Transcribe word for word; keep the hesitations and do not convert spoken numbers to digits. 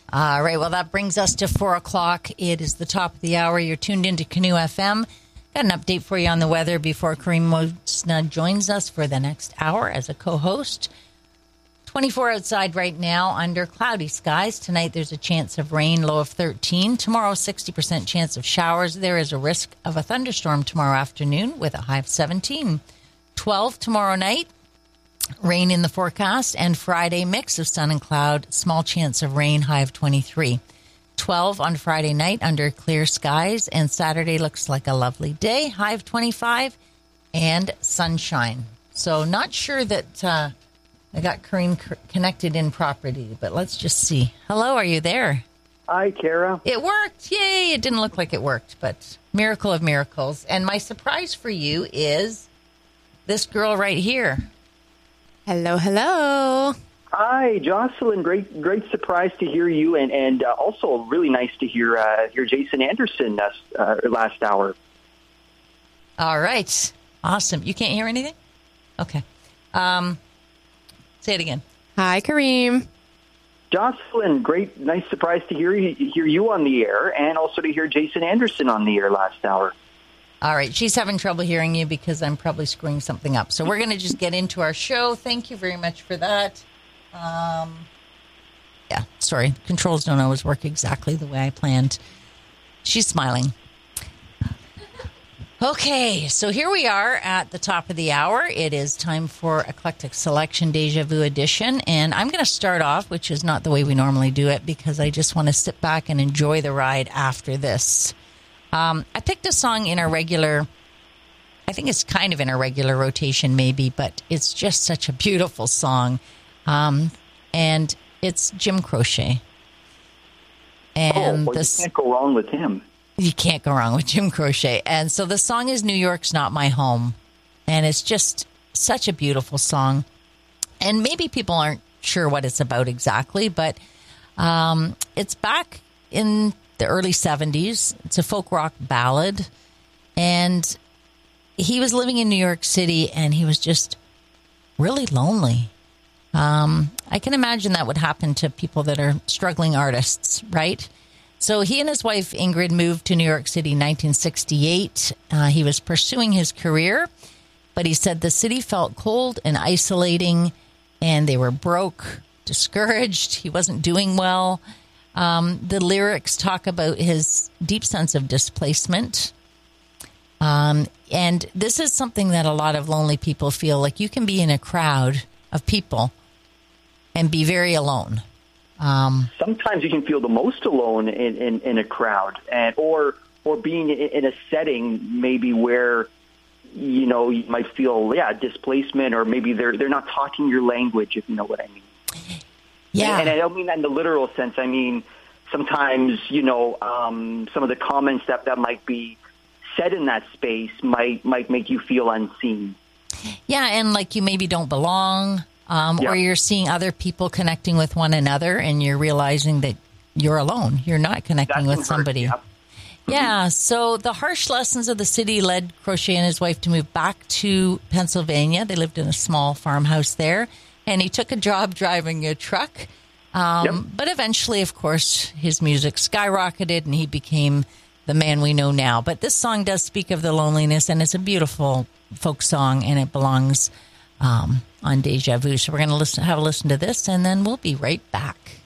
All right, well, that brings us to four o'clock. It is the top of the hour. You're tuned into Canoe F M. Got an update for you on the weather before Kareem Mosna joins us for the next hour as a co-host. twenty-four outside right now under cloudy skies. Tonight there's a chance of rain, low of thirteen. Tomorrow, sixty percent chance of showers. There is a risk of a thunderstorm tomorrow afternoon with a high of seventeen. twelve tomorrow night. Rain in the forecast, and Friday, mix of sun and cloud, small chance of rain, high of twenty-three. twelve on Friday night under clear skies, and Saturday looks like a lovely day, high of twenty-five, and sunshine. So not sure that uh, I got Kareem c- connected in properly, but let's just see. Hello, are you there? Hi, Kara. It worked. Yay, it didn't look like it worked, but miracle of miracles. And my surprise for you is this girl right here. Hello, hello. Hi, Jocelyn. Great, great surprise to hear you, and and uh, also really nice to hear uh, hear Jason Anderson uh, uh, last hour. All right, awesome. You can't hear anything? Okay. Um, say it again. Hi, Kareem. Jocelyn, great, nice surprise to hear you, hear you on the air, and also to hear Jason Anderson on the air last hour. All right, she's having trouble hearing you because I'm probably screwing something up. So we're going to just get into our show. Thank you very much for that. Um, yeah, sorry. Controls don't always work exactly the way I planned. She's smiling. Okay, so here we are at the top of the hour. It is time for Eclectic Selection Deja Vu Edition. And I'm going to start off, which is not the way we normally do it, because I just want to sit back and enjoy the ride after this. Um, I picked a song in our regular, I think it's kind of in our regular rotation maybe, but it's just such a beautiful song. Um, and it's Jim Croce. And oh, well, this, you can't go wrong with him. You can't go wrong with Jim Croce. And so the song is New York's Not My Home. And it's just such a beautiful song. And maybe people aren't sure what it's about exactly, but um, it's back in the early seventies. It's a folk rock ballad. And he was living in New York City, and he was just really lonely. Um, I can imagine that would happen to people that are struggling artists, right? So he and his wife, Ingrid, moved to New York City in nineteen sixty-eight. Uh, he was pursuing his career, but he said the city felt cold and isolating, and they were broke, discouraged. He wasn't doing well. Um, the lyrics talk about his deep sense of displacement. Um, and this is something that a lot of lonely people feel. Like, you can be in a crowd of people and be very alone. Um, Sometimes you can feel the most alone in, in, in a crowd, and or or being in, in a setting maybe where, you know, you might feel, yeah, displacement, or maybe they're they're not talking your language, if you know what I mean. Yeah. And, and I don't mean that in the literal sense. I mean, sometimes, you know, um, some of the comments that, that might be said in that space might might make you feel unseen. Yeah, and like you maybe don't belong, um, yeah. or you're seeing other people connecting with one another, and you're realizing that you're alone. You're not connecting That with somebody. Hurt, yeah. Yeah, so the harsh lessons of the city led Croce and his wife to move back to Pennsylvania. They lived in a small farmhouse there, and he took a job driving a truck. Um, yep. But eventually, of course, his music skyrocketed, and he became the man we know now. But this song does speak of the loneliness, and it's a beautiful folk song, and it belongs um, on Deja Vu. So we're going to listen, have a listen to this, and then we'll be right back.